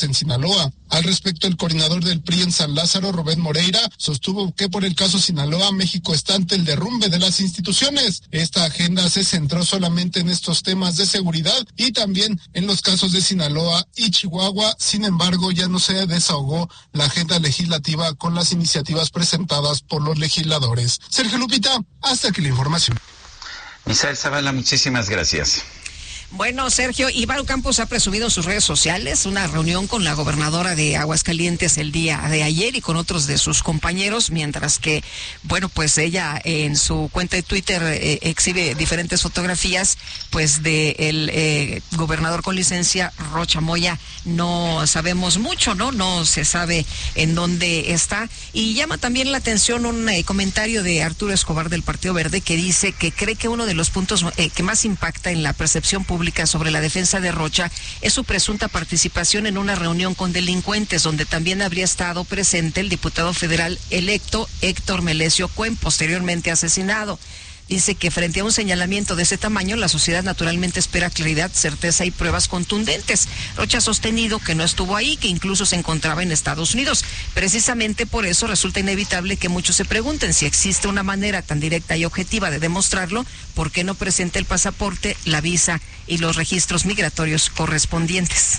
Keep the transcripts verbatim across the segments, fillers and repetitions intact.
en Sinaloa. Al respecto, el coordinador del P R I en San Lázaro, Rubén Moreira, sostuvo que por el caso Sinaloa, México está ante el derrumbe de las instituciones. Esta agenda se centró solamente en estos temas de seguridad y también en los casos de Sinaloa y Chihuahua. Sin embargo, ya no se desahogó la agenda legislativa con las iniciativas presentadas por los legisladores. Sergio Lupita, hasta aquí la información. Misael Zavala, muchísimas gracias. Bueno, Sergio, Iván Campos ha presumido en sus redes sociales una reunión con la gobernadora de Aguascalientes el día de ayer y con otros de sus compañeros, mientras que, bueno, pues ella en su cuenta de Twitter eh, exhibe diferentes fotografías, pues de el eh, gobernador con licencia, Rocha Moya. No sabemos mucho, ¿no? No se sabe en dónde está. Y llama también la atención un eh, comentario de Arturo Escobar del Partido Verde que dice que cree que uno de los puntos eh, que más impacta en la percepción pública sobre la defensa de Rocha es su presunta participación en una reunión con delincuentes, donde también habría estado presente el diputado federal electo Héctor Melesio Cuen, posteriormente asesinado. Dice que frente a un señalamiento de ese tamaño, la sociedad naturalmente espera claridad, certeza y pruebas contundentes. Rocha ha sostenido que no estuvo ahí, que incluso se encontraba en Estados Unidos. Precisamente por eso resulta inevitable que muchos se pregunten si existe una manera tan directa y objetiva de demostrarlo, ¿por qué no presenta el pasaporte, la visa y los registros migratorios correspondientes?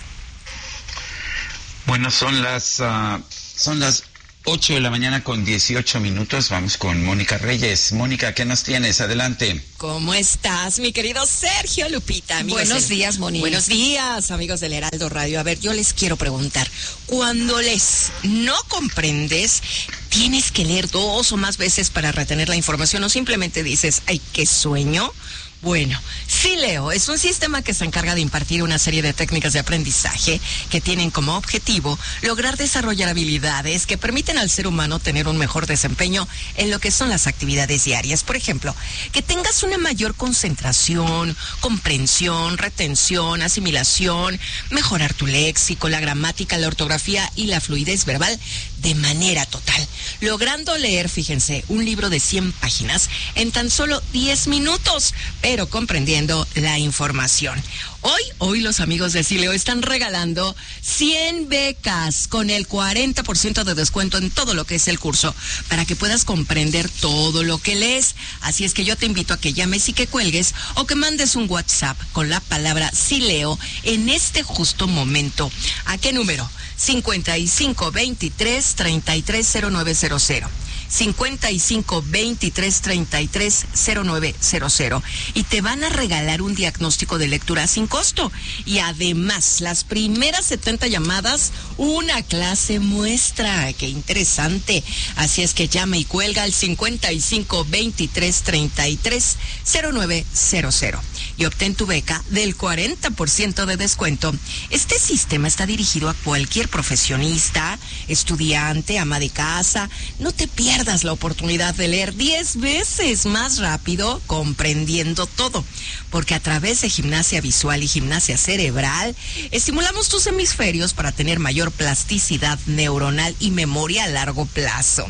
Bueno, son las uh, son las ocho de la mañana con dieciocho minutos. Vamos con Mónica Reyes. Mónica, ¿qué nos tienes? Adelante. ¿Cómo estás, mi querido Sergio Lupita? Amigos Buenos del... días, Mónica. Buenos días, amigos del Heraldo Radio. A ver, yo les quiero preguntar, cuando les no comprendes, ¿tienes que leer dos o más veces para retener la información o simplemente dices, ay, qué sueño? Bueno, Sileo es un sistema que se encarga de impartir una serie de técnicas de aprendizaje que tienen como objetivo lograr desarrollar habilidades que permiten al ser humano tener un mejor desempeño en lo que son las actividades diarias. Por ejemplo, que tengas una mayor concentración, comprensión, retención, asimilación, mejorar tu léxico, la gramática, la ortografía y la fluidez verbal de manera total, logrando leer, fíjense, un libro de cien páginas en tan solo diez minutos, pero comprendiendo la información. Hoy, hoy los amigos de Sileo están regalando cien becas con el cuarenta por ciento de descuento en todo lo que es el curso, para que puedas comprender todo lo que lees. Así es que yo te invito a que llames y que cuelgues o que mandes un WhatsApp con la palabra Sileo en este justo momento. ¿A qué número? cincuenta y cinco veintitrés treinta y tres cero nueve cero cero. cincuenta y cinco veintitrés treinta y tres cero nueve cero cero y te van a regalar un diagnóstico de lectura sin costo y además las primeras setenta llamadas una clase muestra. ¡Qué interesante! Así es que llama y cuelga al cincuenta y cinco veintitrés treinta y tres cero nueve cero cero y obtén tu beca del cuarenta por ciento de descuento. Este sistema está dirigido a cualquier profesionista, estudiante, ama de casa. No te pierdas la oportunidad de leer diez veces más rápido, comprendiendo todo, porque a través de gimnasia visual y gimnasia cerebral estimulamos tus hemisferios para tener mayor plasticidad neuronal y memoria a largo plazo.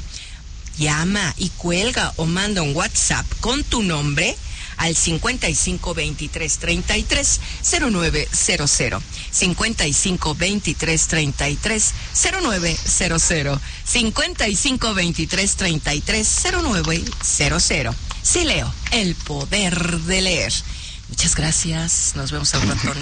Llama y cuelga o manda un WhatsApp con tu nombre al cincuenta y cinco veintitrés treinta y tres cero nueve cero cero, cincuenta y cinco veintitrés treinta y tres cero nueve cero cero, cincuenta y cinco veintitrés treinta y tres cero nueve cero cero. Sileo, el poder de leer. Muchas gracias, nos vemos al ratón.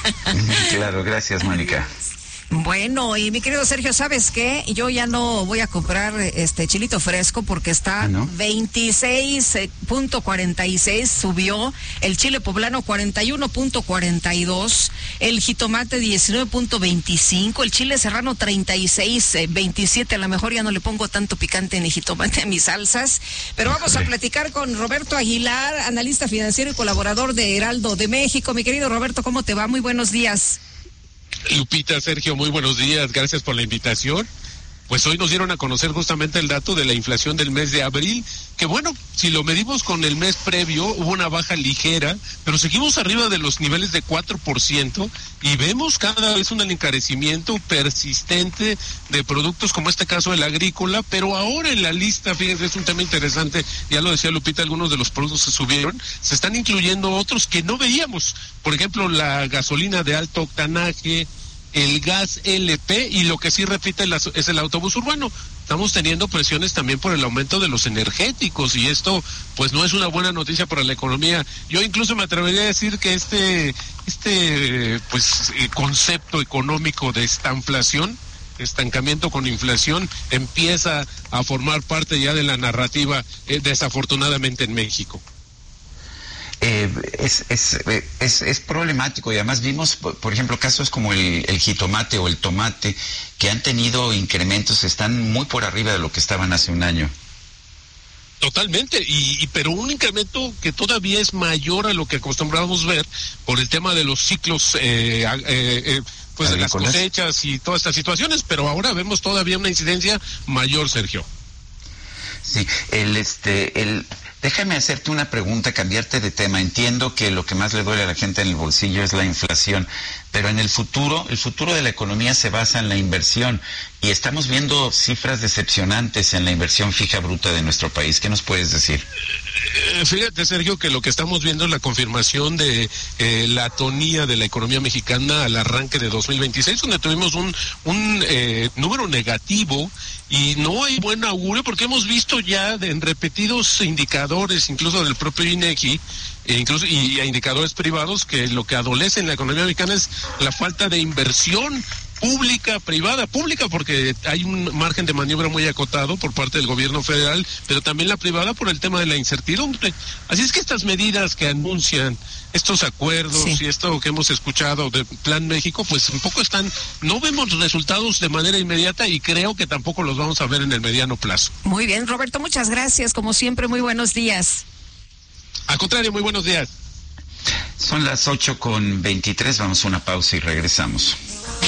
Claro, gracias, Mónica. Bueno, y mi querido Sergio, ¿sabes qué? Yo ya no voy a comprar este chilito fresco porque está ¿no? veintiséis punto cuarenta y seis, subió el chile poblano cuarenta y uno punto cuarenta y dos, el jitomate diecinueve punto veinticinco, el chile serrano treinta y seis punto veintisiete, a lo mejor ya no le pongo tanto picante ni jitomate a mis salsas, pero vamos a platicar con Roberto Aguilar, analista financiero y colaborador de Heraldo de México. Mi querido Roberto, ¿cómo te va? Muy buenos días. Lupita, Sergio, muy buenos días, gracias por la invitación. Pues hoy nos dieron a conocer justamente el dato de la inflación del mes de abril, que bueno, si lo medimos con el mes previo, hubo una baja ligera, pero seguimos arriba de los niveles de cuatro por ciento y vemos cada vez un encarecimiento persistente de productos, como este caso el agrícola, pero ahora en la lista, fíjense, es un tema interesante, ya lo decía Lupita, algunos de los productos se subieron, se están incluyendo otros que no veíamos, por ejemplo, la gasolina de alto octanaje, el gas L P y lo que sí repite la, es el autobús urbano. Estamos teniendo presiones también por el aumento de los energéticos y esto pues no es una buena noticia para la economía. Yo incluso me atrevería a decir que este este pues concepto económico de estanflación, estancamiento con inflación, empieza a formar parte ya de la narrativa eh, desafortunadamente en México. Eh, es, es, es, es problemático y además vimos, por ejemplo, casos como el, el jitomate o el tomate que han tenido incrementos, están muy por arriba de lo que estaban hace un año. Totalmente, y, y pero un incremento que todavía es mayor a lo que acostumbramos ver por el tema de los ciclos, eh, eh, eh, pues de las cosechas y todas estas situaciones, pero ahora vemos todavía una incidencia mayor, Sergio. Sí, el este, el déjame hacerte una pregunta, cambiarte de tema. Entiendo que lo que más le duele a la gente en el bolsillo es la inflación, pero en el futuro, el futuro de la economía se basa en la inversión y estamos viendo cifras decepcionantes en la inversión fija bruta de nuestro país. ¿Qué nos puedes decir? Eh, fíjate, Sergio, que lo que estamos viendo es la confirmación de eh, la atonía de la economía mexicana al arranque de dos mil veintiséis, donde tuvimos un, un eh, número negativo y no hay buen augurio porque hemos visto ya de, en repetidos indicadores, incluso del propio INEGI, e incluso y, y a indicadores privados, que lo que adolece en la economía mexicana es la falta de inversión pública, privada, pública porque hay un margen de maniobra muy acotado por parte del gobierno federal, pero también la privada por el tema de la incertidumbre. Así es que estas medidas que anuncian, estos acuerdos sí. y esto que hemos escuchado de Plan México, pues un poco están, no vemos resultados de manera inmediata y creo que tampoco los vamos a ver en el mediano plazo. Muy bien, Roberto, muchas gracias, como siempre, muy buenos días. Al contrario, muy buenos días. Son las ocho con veintitrés, vamos a una pausa y regresamos.